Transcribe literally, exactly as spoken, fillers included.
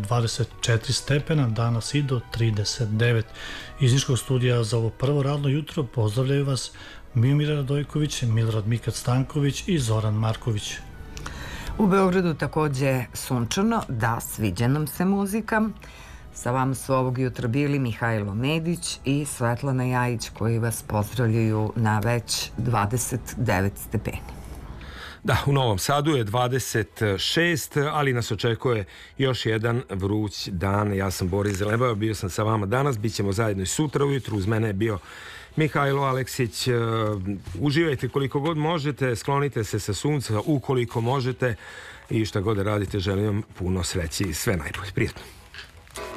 dvadeset četiri stepena, danas i do trideset devet. Iz Niškog studija za ovo prvo radno jutro pozdravljaju vas Miomir Radojković, Milorad Mikad Stanković i Zoran Marković. U Beogradu takođe sunčano, da, sviđa nam se muzika. Sa vama su ovog jutra bili Mihajlo Medić i Svetlana Jajić koji vas pozdravljaju na već dvadeset devet stepeni. Da, u Novom Sadu je dvadeset šest, ali nas očekuje još jedan vruć dan. Ja sam Boris Zelebava, bio sam sa vama danas, bit ćemo zajedno i sutra ujutru. Uz mene je bio Mihajlo Aleksić. Uživajte koliko god možete, sklonite se sa sunca ukoliko možete i šta god da radite, želim vam puno sreće i sve najbolje. Prijetno.